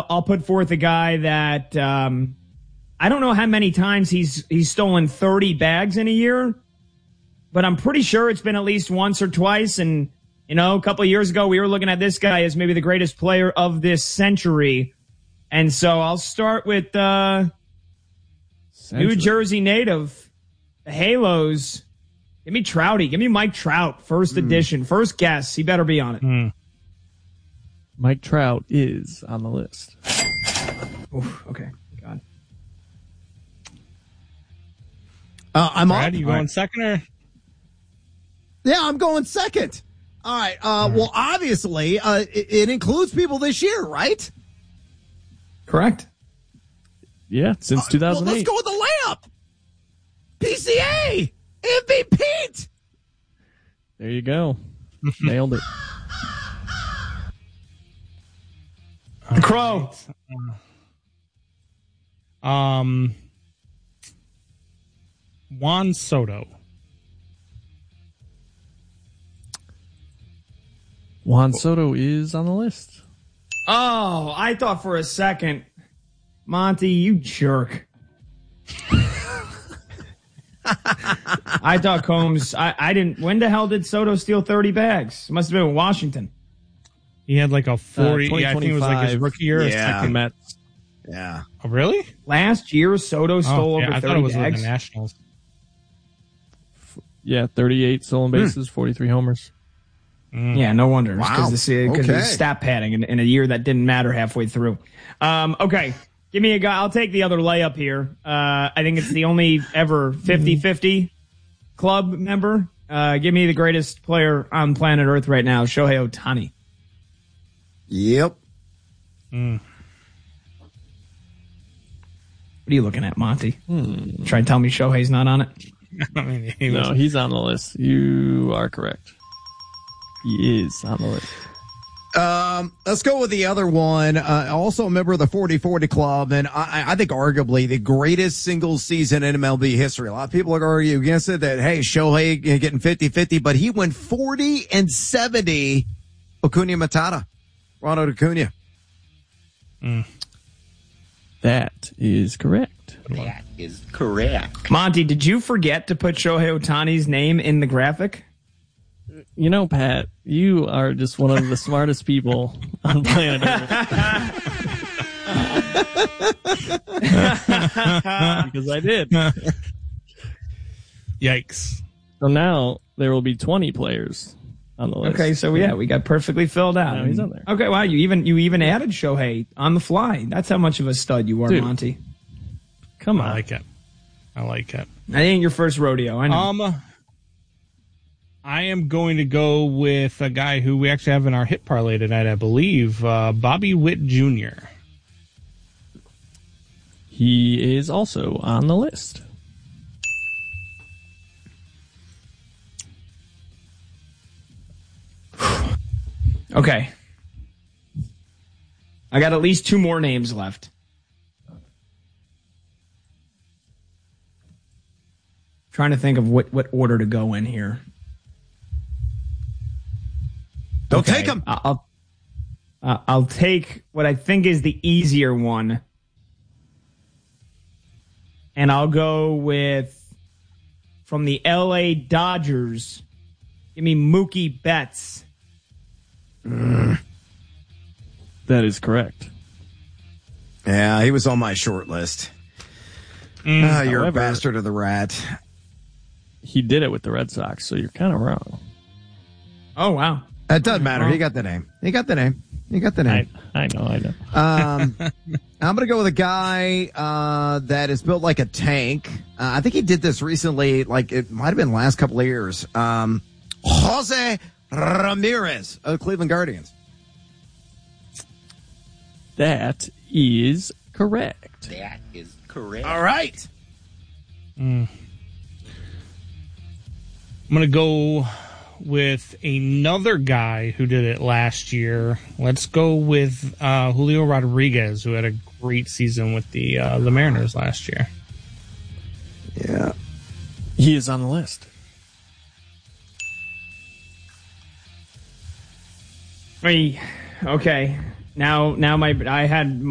I'll put forth a guy that I don't know how many times he's stolen 30 bags in a year, but I'm pretty sure it's been at least once or twice. And, a couple of years ago, we were looking at this guy as maybe the greatest player of this century. And so I'll start with New Jersey native, the Halos. Give me Trouty. Give me Mike Trout, first edition, first guess. He better be on it. Mike Trout is on the list. Oof, okay. God. I'm Brad, on. you going second or? Yeah, I'm going second. All right. Well, obviously, it includes people this year, right? Correct. Yeah, since 2008. Well, let's go with the layup. PCA MVP. There you go. Nailed it. The Crow. Juan Soto. Juan Soto is on the list. Oh, I thought for a second, Monty, you jerk. I thought Combs, I didn't, when the hell did Soto steal 30 bags? It must have been in Washington. He had like a 40, I think it was like his rookie year. Yeah. Mets. Yeah. Oh, really? Last year, Soto stole over 30 I thought it was with bags. the Nationals. Yeah, 38 stolen bases, 43 homers. Yeah, no wonder. Wow. Because Okay. of stat padding in a year that didn't matter halfway through. Okay, give me a guy. I'll take the other layup here. I think it's the only ever 50-50 club member. Give me the greatest player on planet Earth right now, Shohei Ohtani. Yep. What are you looking at, Monty? Try and tell me Shohei's not on it? I mean, No, he's on the list. You are correct. He is on the list. Let's go with the other one. Also a member of the 40-40 club, and I think arguably the greatest single season in MLB history. A lot of people are arguing against it that, hey, Shohei getting 50-50, but he went 40-70. Acuna Matata. Ronald Acuna. That is correct. That is correct. Monty, did you forget to put Shohei Ohtani's name in the graphic? Pat, you are just one of the smartest people on planet Earth. Because I did. Yikes. So now there will be 20 players on the list. Okay, so we got perfectly filled out. Now he's on there. Okay, wow, you even added Shohei on the fly. That's how much of a stud you are, Dude. Monty. Come I on. like it. I like it. That ain't your first rodeo. I know. I am going to go with a guy who we actually have in our hit parlay tonight, I believe, Bobby Witt Jr. He is also on the list. Okay. I got at least two more names left. Trying to think of what order to go in here. Don't take him. I'll take what I think is the easier one. And I'll go with, from the LA Dodgers, give me Mookie Betts. That is correct. Yeah, he was on my short list. You're However, a bastard of the rat. He did it with the Red Sox, so you're kind of wrong. Oh, wow. It doesn't matter. He got the name. He got the name. I know. I'm going to go with a guy that is built like a tank. I think he did this recently, like it might have been the last couple of years. Jose Ramirez of the Cleveland Guardians. That is correct. That is correct. All right. I'm going to go with another guy who did it last year. Let's go with Julio Rodriguez, who had a great season with the Mariners last year. Yeah. He is on the list. Okay. Now I had